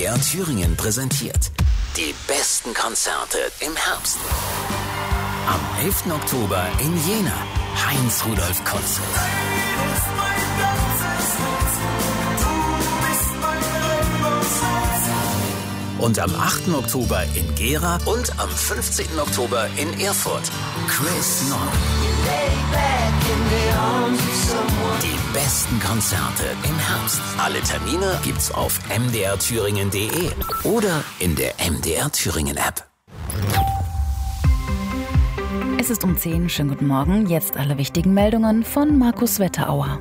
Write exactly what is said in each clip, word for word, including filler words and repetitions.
R Thüringen präsentiert die besten Konzerte im Herbst. Am elften Oktober in Jena, Heinz-Rudolf-Konzert. Und am achten Oktober in Gera und am fünfzehnten Oktober in Erfurt, Chris Nord. Die besten Konzerte im Herbst. Alle Termine gibt's auf m d r thüringen punkt d e oder in der M D R Thüringen App. Es ist um zehn. Schönen guten Morgen. Jetzt alle wichtigen Meldungen von Markus Wetterauer.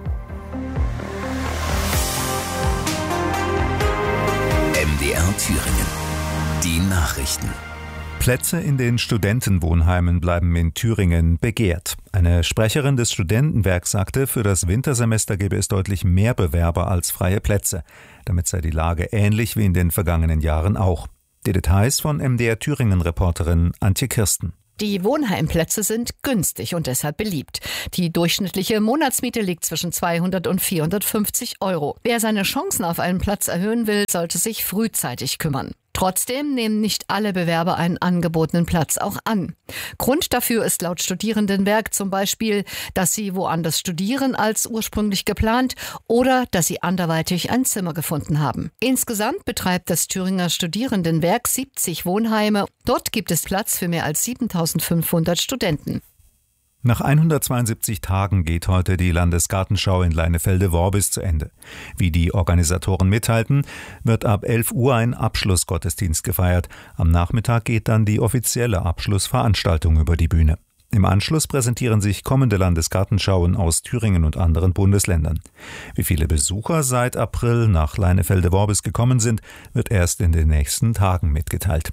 M D R Thüringen. Die Nachrichten. Plätze in den Studentenwohnheimen bleiben in Thüringen begehrt. Eine Sprecherin des Studentenwerks sagte, für das Wintersemester gäbe es deutlich mehr Bewerber als freie Plätze. Damit sei die Lage ähnlich wie in den vergangenen Jahren auch. Die Details von M D R Thüringen-Reporterin Antje Kirsten. Die Wohnheimplätze sind günstig und deshalb beliebt. Die durchschnittliche Monatsmiete liegt zwischen zweihundert und vierhundertfünfzig Euro. Wer seine Chancen auf einen Platz erhöhen will, sollte sich frühzeitig kümmern. Trotzdem nehmen nicht alle Bewerber einen angebotenen Platz auch an. Grund dafür ist laut Studierendenwerk zum Beispiel, dass sie woanders studieren als ursprünglich geplant oder dass sie anderweitig ein Zimmer gefunden haben. Insgesamt betreibt das Thüringer Studierendenwerk siebzig Wohnheime. Dort gibt es Platz für mehr als siebentausendfünfhundert Studenten. Nach hundertzweiundsiebzig Tagen geht heute die Landesgartenschau in Leinefelde-Worbis zu Ende. Wie die Organisatoren mitteilten, wird ab elf Uhr ein Abschlussgottesdienst gefeiert. Am Nachmittag geht dann die offizielle Abschlussveranstaltung über die Bühne. Im Anschluss präsentieren sich kommende Landesgartenschauen aus Thüringen und anderen Bundesländern. Wie viele Besucher seit April nach Leinefelde-Worbis gekommen sind, wird erst in den nächsten Tagen mitgeteilt.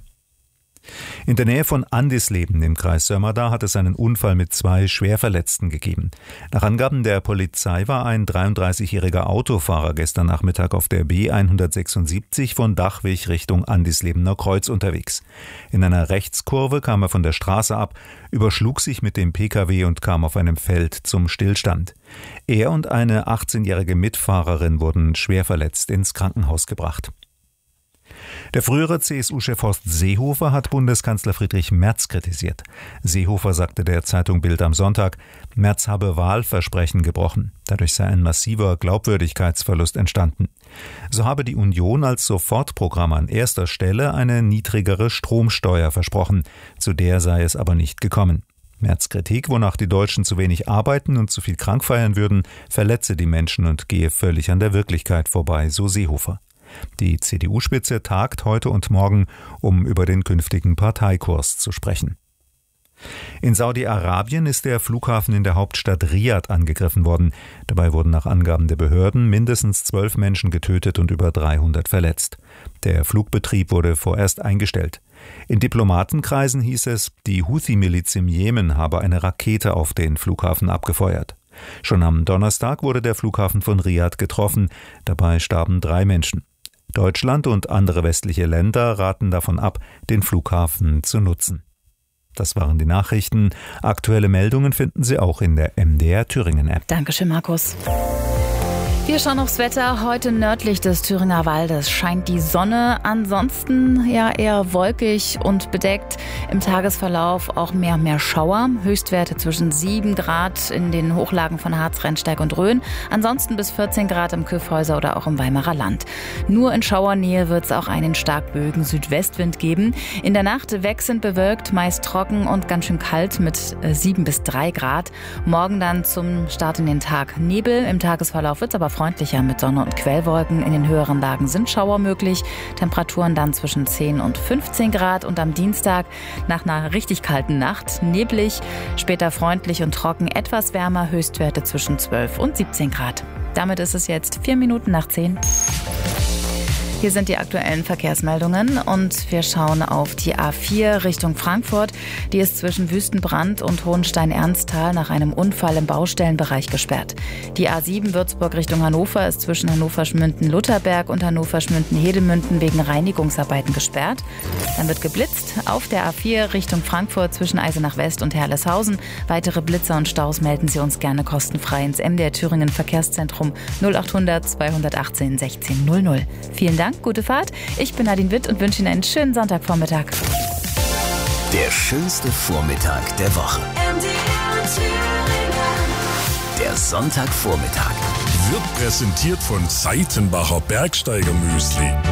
In der Nähe von Andisleben im Kreis Sömmerda hat es einen Unfall mit zwei Schwerverletzten gegeben. Nach Angaben der Polizei war ein dreiunddreißigjähriger Autofahrer gestern Nachmittag auf der B hundertsechsundsiebzig von Dachwig Richtung Andislebener Kreuz unterwegs. In einer Rechtskurve kam er von der Straße ab, überschlug sich mit dem Pkw und kam auf einem Feld zum Stillstand. Er und eine achtzehnjährige Mitfahrerin wurden schwer verletzt ins Krankenhaus gebracht. Der frühere C S U-Chef Horst Seehofer hat Bundeskanzler Friedrich Merz kritisiert. Seehofer sagte der Zeitung Bild am Sonntag, Merz habe Wahlversprechen gebrochen. Dadurch sei ein massiver Glaubwürdigkeitsverlust entstanden. So habe die Union als Sofortprogramm an erster Stelle eine niedrigere Stromsteuer versprochen. Zu der sei es aber nicht gekommen. Merz' Kritik, wonach die Deutschen zu wenig arbeiten und zu viel krank feiern würden, verletze die Menschen und gehe völlig an der Wirklichkeit vorbei, so Seehofer. Die C D U-Spitze tagt heute und morgen, um über den künftigen Parteikurs zu sprechen. In Saudi-Arabien ist der Flughafen in der Hauptstadt Riad angegriffen worden. Dabei wurden nach Angaben der Behörden mindestens zwölf Menschen getötet und über dreihundert verletzt. Der Flugbetrieb wurde vorerst eingestellt. In Diplomatenkreisen hieß es, die Houthi-Miliz im Jemen habe eine Rakete auf den Flughafen abgefeuert. Schon am Donnerstag wurde der Flughafen von Riad getroffen. Dabei starben drei Menschen. Deutschland und andere westliche Länder raten davon ab, den Flughafen zu nutzen. Das waren die Nachrichten. Aktuelle Meldungen finden Sie auch in der M D R Thüringen App. Dankeschön, Markus. Wir schauen aufs Wetter. Heute nördlich des Thüringer Waldes scheint die Sonne. Ansonsten ja eher wolkig und bedeckt. Im Tagesverlauf auch mehr und mehr Schauer. Höchstwerte zwischen sieben Grad in den Hochlagen von Harz, Rennsteig und Rhön. Ansonsten bis vierzehn Grad im Kyffhäuser oder auch im Weimarer Land. Nur in Schauernähe wird es auch einen stark böigen Südwestwind geben. In der Nacht wechselnd bewölkt, meist trocken und ganz schön kalt mit sieben bis drei Grad. Morgen dann zum Start in den Tag Nebel. Im Tagesverlauf wird es aber freundlicher mit Sonne und Quellwolken. In den höheren Lagen sind Schauer möglich. Temperaturen dann zwischen zehn und fünfzehn Grad. Und am Dienstag nach einer richtig kalten Nacht neblig, später freundlich und trocken, etwas wärmer, Höchstwerte zwischen zwölf und siebzehn Grad. Damit ist es jetzt vier Minuten nach zehn. Hier sind die aktuellen Verkehrsmeldungen und wir schauen auf die A vier Richtung Frankfurt. Die ist zwischen Wüstenbrand und Hohenstein-Ernsthal nach einem Unfall im Baustellenbereich gesperrt. Die A sieben Würzburg Richtung Hannover ist zwischen Hannover-Schmünden-Lutherberg und Hannover-Schmünden-Hedemünden wegen Reinigungsarbeiten gesperrt. Dann wird geblitzt auf der A vier Richtung Frankfurt zwischen Eisenach West und Herleshausen. Weitere Blitzer und Staus melden Sie uns gerne kostenfrei ins M D R Thüringen Verkehrszentrum null acht hundert zweihundertachtzehn sechzehn null null. Vielen Dank Dank, gute Fahrt. Ich bin Nadine Witt und wünsche Ihnen einen schönen Sonntagvormittag. Der schönste Vormittag der Woche. Der Sonntagvormittag wird präsentiert von Seitenbacher Bergsteiger Müsli.